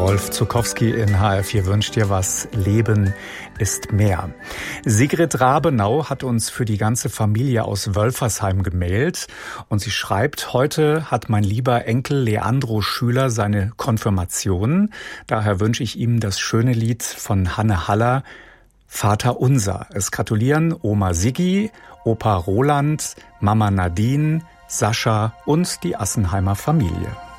Rolf Zuckowski in HR4 wünscht dir was. Leben ist mehr. Sigrid Rabenau hat uns für die ganze Familie aus Wölfersheim gemailt und sie schreibt: Heute hat mein lieber Enkel Leandro Schüler seine Konfirmation. Daher wünsche ich ihm das schöne Lied von Hanne Haller, Vater Unser. Es gratulieren Oma Siggi, Opa Roland, Mama Nadine, Sascha und die Assenheimer Familie.